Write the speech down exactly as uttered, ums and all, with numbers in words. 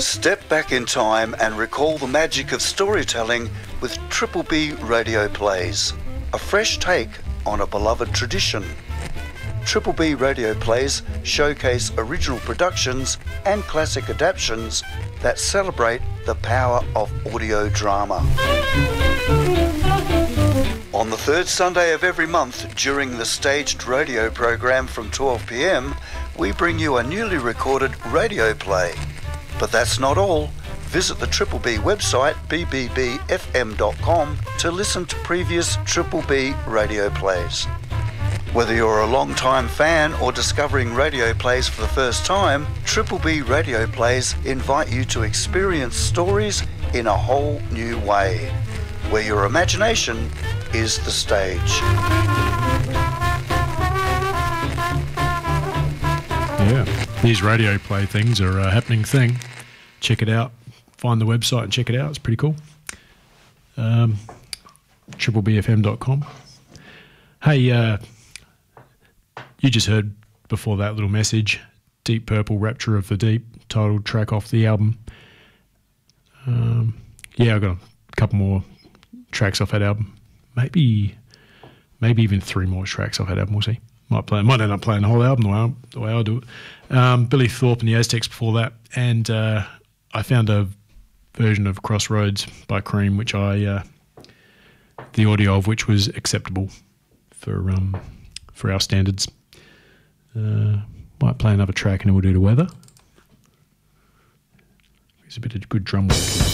Step back in time and recall the magic of storytelling with Triple B Radio Plays, a fresh take on a beloved tradition. Triple B Radio Plays showcase original productions and classic adaptations that celebrate the power of audio drama. On the third Sunday of every month during the staged radio program from twelve p m, we bring you a newly recorded radio play. But that's not all. Visit the Triple B website, b b b f m dot com, to listen to previous Triple B radio plays. Whether you're a long-time fan or discovering radio plays for the first time, Triple B Radio Plays invite you to experience stories in a whole new way, where your imagination is the stage. Yeah, these radio play things are a happening thing. Check it out. Find the website and check it out. It's pretty cool. Um, triple b f m dot com. Hey, uh, you just heard before that little message, Deep Purple, Rapture of the Deep, titled track off the album. Um, yeah, I've got a couple more tracks off that album. Maybe maybe even three more tracks off that album, we'll see. Might play, might end up playing the whole album the way I, the way I do it. Um, Billy Thorpe and the Aztecs before that, and uh, I found a version of Crossroads by Cream, which I, uh, the audio of which was acceptable for um, for our standards. Uh, might play another track and then we'll do the weather. There's a bit of good drum work here.